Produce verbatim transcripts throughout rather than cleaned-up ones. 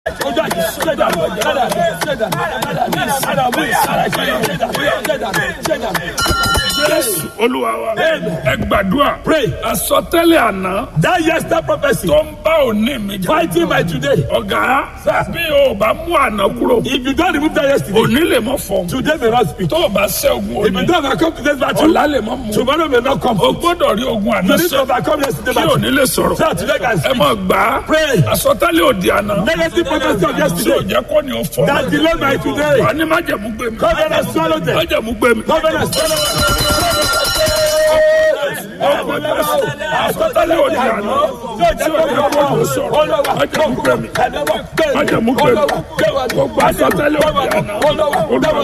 Jésù Olúwa wa ẹ gbàdúrà Pray. àsọtẹ́lẹ̀ àná That yesterday prophecy tó ń bá òní mi jà. fighting by today. Ọ̀gá bí o bá mú àná kúrò If you don't remove that yesterday, òní lè mọ fọ́ọ̀mù. today may not speak. Tó o bá ṣẹ́ ogun If you òní don't overcome today's battle, ọ̀la lè mọ mú. tomorrow may not come. O gbọ́dọ̀ rí ogun àná You need to ṣẹ́ overcome yesterday kí battle. òní lè sọ̀rọ̀. So that today can Ẹ speak. mọ̀ gbà á. Pray. Àsọtẹ́lẹ̀ òdì àná Negative prophecy of tí ò yesterday jẹ́ kó ní o fọ́. that delay by today. Wà á ní májẹ̀mú gbé mi. Covenant swallow them. Májẹ̀mú gbé mi. Covenant swallow Àsọtẹ́lẹ̀ òdì àná tí ò jẹ́ kó ní o sọ̀rọ̀. Májẹ̀mú gbé mi. Májẹ̀mú gbé mi. Gbogbo àsọtẹ́lẹ̀ òdì àná Olúwa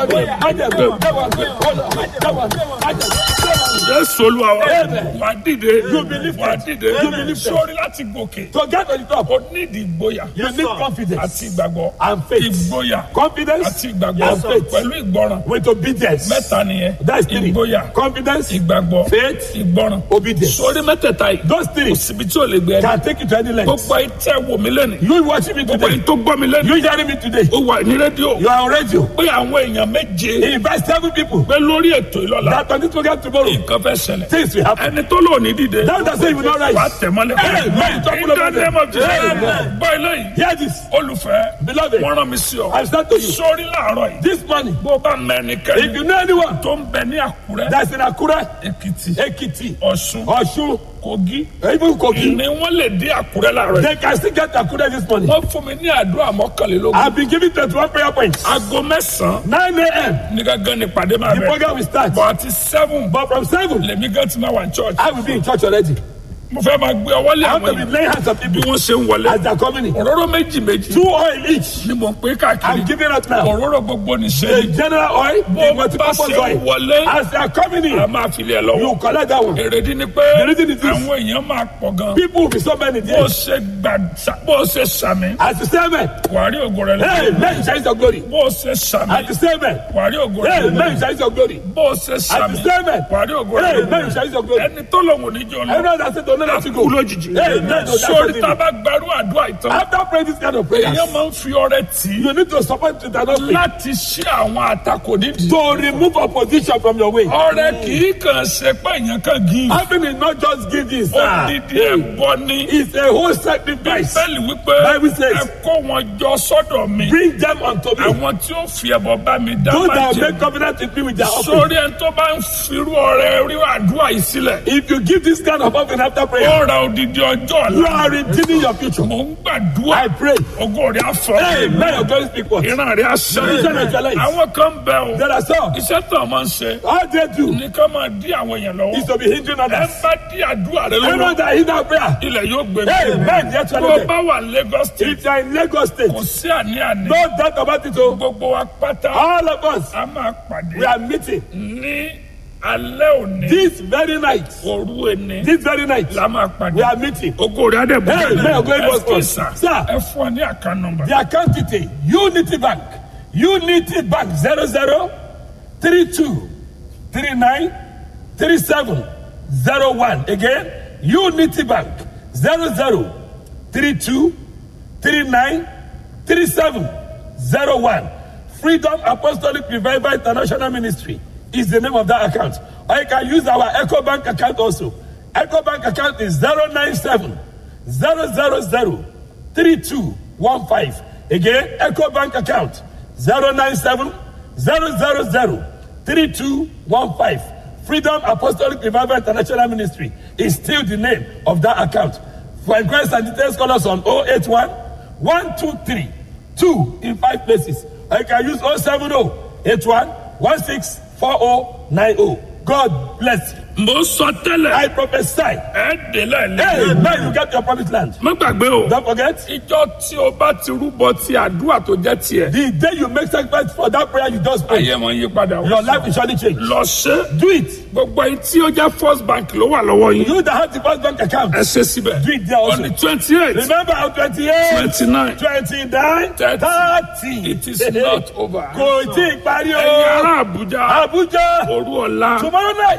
gbé mi. Jésù Olúwa wa wà dìde wà dìde sórí láti gòkè. To get to the top, O nídìí ìgboyà you need confidence àti ìgbàgbọ́. and faith. Ìgboyà Confidence àti ìgbàgbọ́ and faith pẹ̀lú ìgbọràn. with obedience. Mẹ́ta nìyẹn. That's three. Ìgboyà, Confidence, ìgbàgbọ́, faith, ìgbọràn. obedience. Sórí mẹ́tẹ̀ẹ̀ta yìí. Those three Kò síbi tí o lè gbé ẹni. can take you to any length. Gbogbo ìtẹ́ wò mí lẹ́nu. You watching me Gbogbo today. ìtọ́ gbọ́ mi lẹ́nu. You hearing me today. Ó wà ní rédíò. You are on radio. Pé àwọn èèyàn méje. Invite seven people. Pé lórí ètò ìlọ́la. That on this program tomorrow. Nǹkan fẹ́ ṣẹlẹ̀. Things will happen. Ẹni tó lò ní dìde. That doesn't say you will not rise. Wà á tẹ̀ mọ́lẹ̀. Amen. In the name of Jesus. Amen. Gbọ́ ilé yìí. Hear this. Olùfẹ́. Beloved, Wọ́n rán mi sí ọ. I said to you, Sórí láàárọ̀ yìí. this morning, Bó o bá mẹ́nikẹ́ni if you know anyone tó ń bẹ ní Àkúrẹ́, that's in Akure, Èkìtì, Ekiti, Ọ̀ṣun, Osun, Kogi, even Kogi, ni wọ́n lè dé Àkúrẹ́ láàárọ̀ yìí. they can still get to Akure this morning. Wọ́n fún mi ní àdúrà mọ́kànlélógún. I've been giving twenty-one prayer points. Aago mẹ́sàn-án nine a.m. ní gángan ní ìpàdé máa The bẹ̀rẹ̀. program will start. Bọ̀ àti seven But from seven, lèmi gan ti máa wà ní church. I will be in church already. Mo fẹ́ máa gbé ọwọ́ lé I àwọn want to be èèyàn laying hands on bí people wọ́n ṣe ń wọlé. as they are coming in. Òróró méjì méjì Two oil each. ni mò ń pín I'm káàkiri. giving out now. Òróró gbogbo ní The ṣe. general oil, the Bó bá multi-purpose ṣe ń oil. wọlé, As they are coming a in, máa fi lé ẹ lọ́wọ́. you collect that one. Èrèdí ni pé The reason is this. àwọn èèyàn máa pọ̀ gan. People will be so many Bó there. o ṣe gbà bó o ṣe sàmì, As the same man, wà á rí ògo rẹ hey, lẹ́yìn. man, shine your glory. Bó o ṣe sàmì, As the same man, wà á rí ògo rẹ hey, lẹ́yìn. man, shine your glory. Bó o ṣe As sàmì, the same man, wà á rí ògo rẹ hey, man, lẹ́yìn. shine your glory. Ẹni tó lòun ní jọ lọ. Everyone that said, don't let you Kú go. lójijì. Hey, man, no, that's Sórí not tá a it. bá gbarú àdúrà ìtàn. After praying this kind of prayers, Èèyàn máa ń fi ọrẹ tì í you need to support it and not pray. láti ṣí àwọn àtakò nídìí. To remove opposition from your way. Ọrẹ kì í kàn ṣe pé èèyàn kan gí. Having is not just give this. Odidi ẹ̀bọ ni. It's a whole sacrifice. Bíbélì wípé Bible says, ẹ kó wọn jọ sọ́dọ̀ mi. Bring them unto me. Àwọn tí ó fi ẹbọ bá mi dá Those máa that jẹ. make covenant with me with their offering. Sórí ẹni tó bá ń firú ọrẹ rí àdúrà yìí sílẹ̀. If you give this kind of offering after prayer, Ó ra odidi ọjọ́ you ọ̀la. are redeeming your future. Mò ń gbàdúrà. I pray. Ògo rẹ̀ á fọ́. Hey, may your glory speak for us. Ìran rẹ̀ á ṣẹ. Vision of your life. Àwọn kan bẹ o. There are some. Iṣẹ́ tó máa ń ṣe. All they do Ní ká máa dí àwọn èèyàn lọ́wọ́. is to be hindering Ẹ others. bá dí àdúrà rẹ Everyone lọ́wọ́. that hinder prayer. Ilẹ̀ yóò gbé mi. Hey, man, just Tó o tell them. bá wà Lagos State. If you are in Lagos State, Kò sí àní-àní. no doubt about it. Oh, Gbogbo wa pátá. all of us, A máa pàdé we are meeting ní alẹ́ òní. this very night. Òru ẹni. This very night, La máa pàdé. we are meeting. Ògo rẹ̀ á dẹ̀ bọ̀. Hey, may your glory Ẹ be fọ́ us. sà. Sir, Ẹ fún ọ ní àká nọ́mbà. the account detail, Unity Bank, Unity Bank zero zero three two three nine three seven zero one. Again, Unity Bank zero zero three two three nine three seven zero one. Freedom Apostolic Revival International Ministry is the name of that account. Or you can use our Echo Bank account also. Echo Bank account is zero nine seven zero zero zero three two one five. Again, Echo Bank account zero nine seven zero zero zero three two one five. Freedom Apostolic Revival International Ministry is still the name of that account. For inquiries and details, call us on oh eight one, one two three, two in five places. Or you can use oh seven oh, eight one, one six four oh nine oh. God bless you. Mo sọ tẹ́lẹ̀. I prophesy. Ẹ dé láìlẹ́. Hey, now you get your promised land. Má gbàgbé o. Don't forget, Ìjọ tí o bá ti rúbọ ti àdúrà tó jẹ́ tiẹ̀. the day you make sacrifice for that prayer you just prayed, Ayé wọn yí padà. your life will surely change. Lọ ṣe. Do it. Gbogbo ẹni tí ó jẹ́ First Bank ló wà lọ́wọ́ yín. You that have the first bank account, Ẹ ṣe síbẹ̀. do it there On also. the twenty-eight, Remember on twenty-eight, twenty-nine, twenty-nine, thirty. thirty. It is not over. Kò tí ì parí Ẹ̀yin o. ará Àbújá. Abuja, Òru ọ̀la. tomorrow night,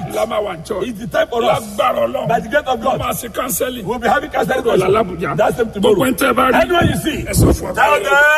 la máa wà ní church. It's the time for us. Lágbára Ọlọ́run. By the grace of God. Máa ṣe counseling. We'll be having counseling Ọ̀la session. l'Abuja. That's them Gbogbo tomorrow. ẹni tẹ́ bá rí. Anyone you see. Ẹ sọ fún ọ. Tell them.